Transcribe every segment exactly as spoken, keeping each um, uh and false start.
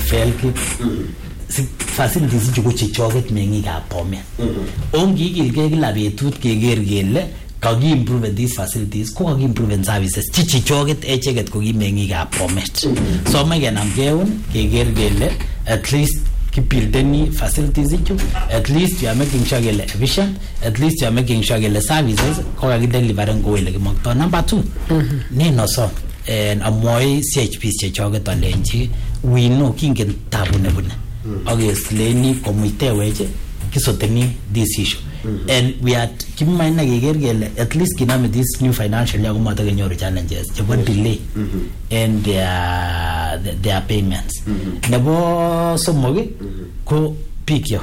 Felkip facilities chu ko chechoget mengikab Bomet. Ongikilge kila betut keger kele kagi improve these facilities, ko kagi improve services chichichoget echeket ko kimengikab Bomet. So magenam keun keger kele at least building facilities ichu, at least you are making sure kele efficient, at least you are making sure kele services ko kagi deliver ngo ile kimokto. Number two, nino so and amoy C H P chechoget alenji we know kingen tabu nebune. Okay, sleni komite weche kisoteni this issue. Mm-hmm. And we are kimaina geger at least kiname this new financial year kumata genyoru challenges jebo delay mm-hmm. and their their, their payments. Mm-hmm. Nebo somogi mm-hmm. ko pikyo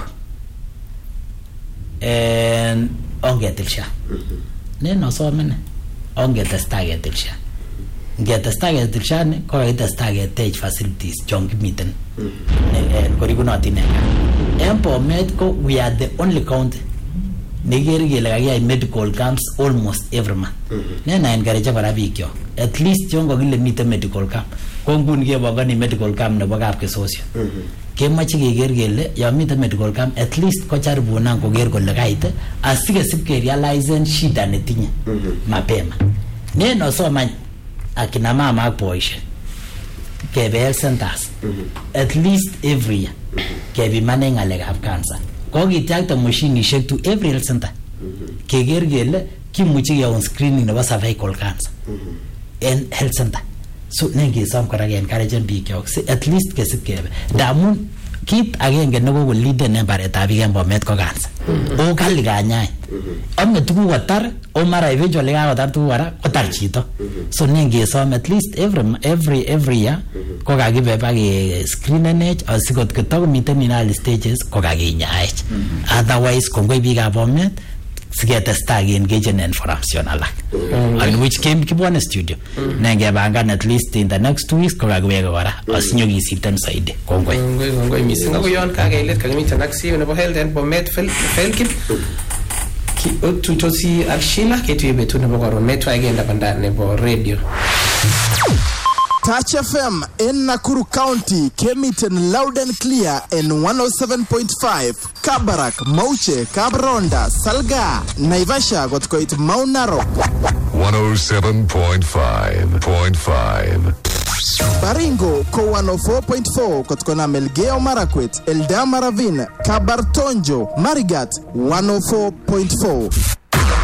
and ongetilsha. Mm-hmm. Neno so mene ongetesta getilsha. Getesta getilsha ne ko getesta getech facilities chong miten. Mm-hmm. Korigunotin empo medical we are the only county nigeri gele medical camps almost every month. Nena encourage para bikyo at least jongo gile mite medical camp kongun ge bagani medical camp ne bagap ke socio kemachi geger gele ya mite medical camp at least ko charbu na ko ger gole gaite asige sipke realize shida netinye mapema neno so man akina mama poisha kebe health centers at least every year kebe manenga leg have cancer kogi tiakta machine shek to every health center keger gele kimuchi ya on screening na cervical cancer and health center so nengi sam karage encourage big yox at least kesip kebe damun kit agenge nebo leader ne baret abigen Bomet ko cancer o kali ganyai amme tugu watar o mara eventually ga watar tugu wara watar chito so nengi sam at least every every every year ko ga give back screenage asikot ketok miten in early stages ko ga ginyai otherwise kongoi biga Bomet sigetesta engage in information alak and which came kibone studio nenge bangan at least in the next two weeks ko ga gwego wara asinyo gisiten side kongoi kongoi kongoi misinga ko yon ka gailet ka ngita naksi nebo health and Bomet Felkip ki ututosi akshila ketu yebetu nebo koron metwa agenda bandar nebo radio Touch F M in Nakuru County came it in loud and clear in one oh seven point five. Kabarak, Mauche, Kabronda, Salga, Naivasha got quite Mount Narok. one oh seven point five point five. Baringo ko one oh four point four kotkona Melgeo Marakwet, Eldama Ravine, Kabartonjo, Marigat one oh four point four.